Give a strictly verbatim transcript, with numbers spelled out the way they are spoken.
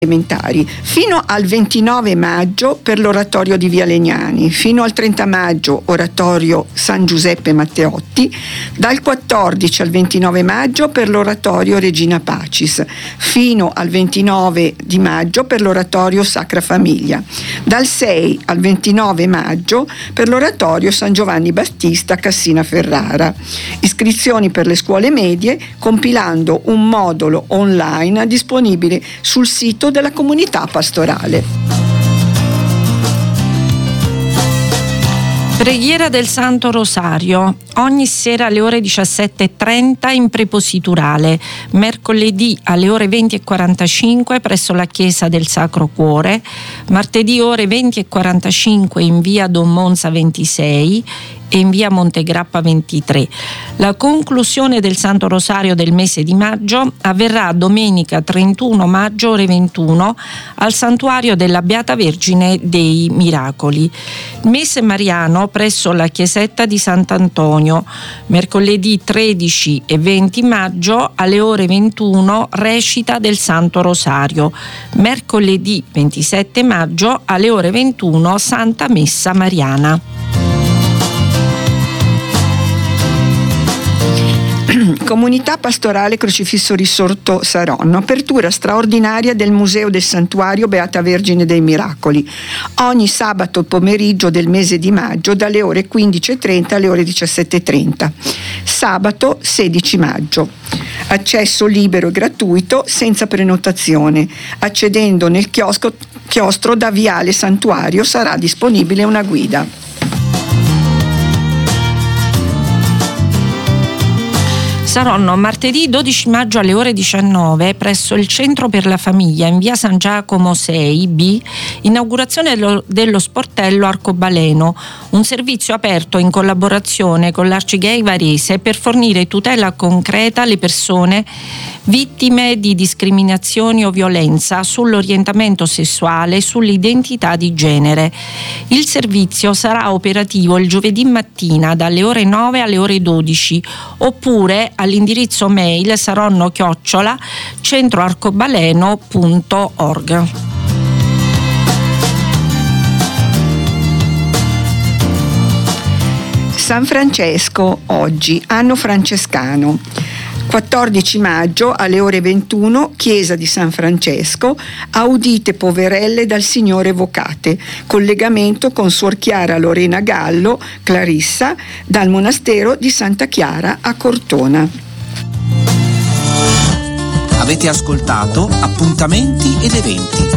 elementari, fino al ventinove maggio per l'oratorio di Via Legnani, fino al trenta maggio oratorio San Giuseppe Matteotti, dal quattordici al ventinove maggio per l'oratorio Regina Pacis, fino al ventinove di maggio per l'oratorio Sacra Famiglia, dal sei al ventinove maggio per l'oratorio San Giovanni Battista Cassina Ferrara. Iscrizioni per le scuole medie compilando un modulo online disponibile sul sito della comunità pastorale. Preghiera del Santo Rosario, ogni sera alle ore diciassette e trenta in prepositurale, mercoledì alle ore venti e quarantacinque presso la chiesa del Sacro Cuore, martedì ore venti e quarantacinque in via Don Monza ventisei e in via Montegrappa ventitré. La conclusione del Santo Rosario del mese di maggio avverrà domenica trentuno maggio ore ventuno al santuario della Beata Vergine dei Miracoli. Il mese mariano presso la chiesetta di Sant'Antonio, mercoledì tredici e venti maggio alle ore ventuno recita del Santo Rosario, mercoledì ventisette maggio alle ore ventuno Santa Messa Mariana. Comunità pastorale Crocifisso Risorto Saronno, apertura straordinaria del Museo del Santuario Beata Vergine dei Miracoli, ogni sabato pomeriggio del mese di maggio dalle ore quindici e trenta alle ore diciassette e trenta. Sabato sedici maggio. Accesso libero e gratuito senza prenotazione. Accedendo nel chiosco, chiostro da Viale Santuario sarà disponibile una guida. Saronno, martedì dodici maggio alle ore diciannove presso il Centro per la Famiglia in via San Giacomo sei B, inaugurazione dello, dello sportello Arcobaleno, un servizio aperto in collaborazione con l'Arcigay Varese per fornire tutela concreta alle persone vittime di discriminazioni o violenza sull'orientamento sessuale e sull'identità di genere. Il servizio sarà operativo il giovedì mattina dalle ore nove alle ore dodici oppure all'indirizzo mail saronno chiocciola centroarcobaleno punto org. San Francesco oggi, anno francescano. quattordici maggio alle ore ventuno, chiesa di San Francesco, audite poverelle dal Signore vocate, collegamento con Suor Chiara Lorena Gallo, Clarissa, dal monastero di Santa Chiara a Cortona. Avete ascoltato Appuntamenti ed Eventi,